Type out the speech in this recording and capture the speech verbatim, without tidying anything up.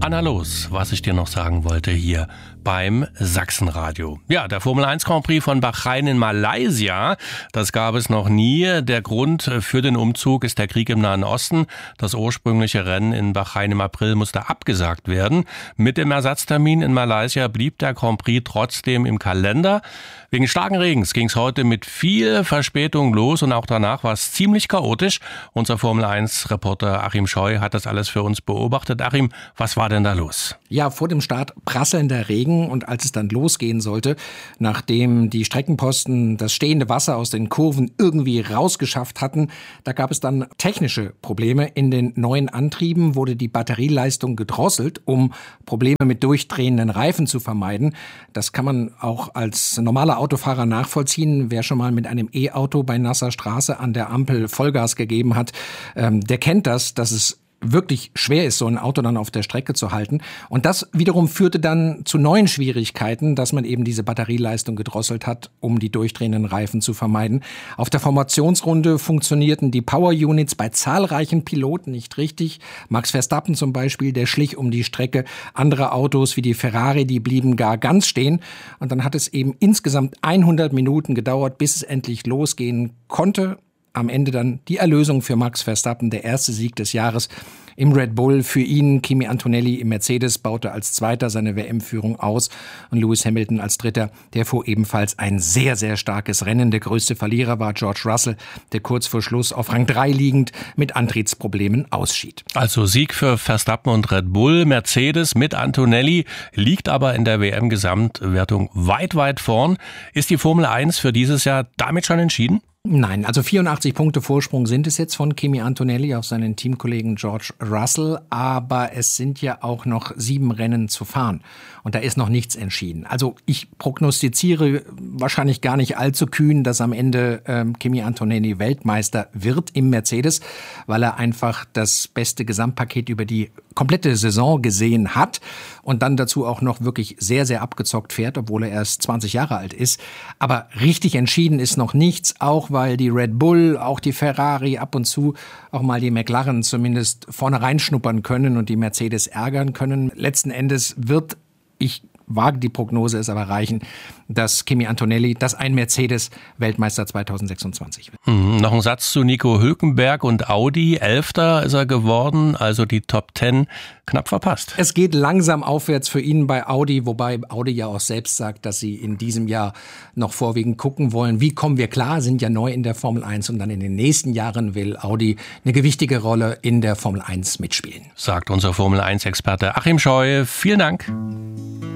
Anna Los, was ich dir noch sagen wollte hier beim Sachsenradio. Ja, der Formel eins Grand Prix von Bahrain in Malaysia, das gab es noch nie. Der Grund für den Umzug ist der Krieg im Nahen Osten. Das ursprüngliche Rennen in Bahrain im April musste abgesagt werden. Mit dem Ersatztermin in Malaysia blieb der Grand Prix trotzdem im Kalender. Wegen starken Regens ging es heute mit viel Verspätung los und auch danach war es ziemlich chaotisch. Unser Formel eins Reporter Achim Scheu hat das alles für uns beobachtet. Achim, was war denn da los? Ja, vor dem Start prasselnder Regen und als es dann losgehen sollte, nachdem die Streckenposten das stehende Wasser aus den Kurven irgendwie rausgeschafft hatten, da gab es dann technische Probleme. In den neuen Antrieben wurde die Batterieleistung gedrosselt, um Probleme mit durchdrehenden Reifen zu vermeiden. Das kann man auch als normaler Autofahrer nachvollziehen. Wer schon mal mit einem E-Auto bei nasser Straße an der Ampel Vollgas gegeben hat, ähm, der kennt das, dass es wirklich schwer ist, so ein Auto dann auf der Strecke zu halten. Und das wiederum führte dann zu neuen Schwierigkeiten, dass man eben diese Batterieleistung gedrosselt hat, um die durchdrehenden Reifen zu vermeiden. Auf der Formationsrunde funktionierten die Power Units bei zahlreichen Piloten nicht richtig. Max Verstappen zum Beispiel, der schlich um die Strecke. Andere Autos wie die Ferrari, die blieben gar ganz stehen. Und dann hat es eben insgesamt hundert Minuten gedauert, bis es endlich losgehen konnte. Am Ende dann die Erlösung für Max Verstappen, der erste Sieg des Jahres im Red Bull. Für ihn Kimi Antonelli im Mercedes baute als Zweiter seine W M-Führung aus und Lewis Hamilton als Dritter, der fuhr ebenfalls ein sehr, sehr starkes Rennen. Der größte Verlierer war George Russell, der kurz vor Schluss auf Rang drei liegend mit Antriebsproblemen ausschied. Also Sieg für Verstappen und Red Bull. Mercedes mit Antonelli liegt aber in der W M-Gesamtwertung weit, weit vorn. Ist die Formel eins für dieses Jahr damit schon entschieden? Nein, also vierundachtzig Punkte Vorsprung sind es jetzt von Kimi Antonelli auf seinen Teamkollegen George Russell, aber es sind ja auch noch sieben Rennen zu fahren und da ist noch nichts entschieden. Also ich prognostiziere wahrscheinlich gar nicht allzu kühn, dass am Ende ähm, Kimi Antonelli Weltmeister wird im Mercedes, weil er einfach das beste Gesamtpaket über die komplette Saison gesehen hat und dann dazu auch noch wirklich sehr, sehr abgezockt fährt, obwohl er erst zwanzig Jahre alt ist. Aber richtig entschieden ist noch nichts, auch weil die Red Bull, auch die Ferrari, ab und zu auch mal die McLaren zumindest vorne reinschnuppern können und die Mercedes ärgern können. Letzten Endes wird, ich wage die Prognose, es aber reichen, dass Kimi Antonelli, dass ein Mercedes Weltmeister zwanzig sechsundzwanzig wird. Mhm, noch ein Satz zu Nico Hülkenberg und Audi. Elfter ist er geworden, also die Top Ten knapp verpasst. Es geht langsam aufwärts für ihn bei Audi, wobei Audi ja auch selbst sagt, dass sie in diesem Jahr noch vorwiegend gucken wollen, wie kommen wir klar, sind ja neu in der Formel eins und dann in den nächsten Jahren will Audi eine gewichtige Rolle in der Formel eins mitspielen. Sagt unser Formel eins Experte Achim Scheu. Vielen Dank.